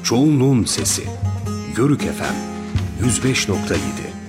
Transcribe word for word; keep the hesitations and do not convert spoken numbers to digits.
Çoğunluğun sesi. Yörük F M yüz beş nokta yedi.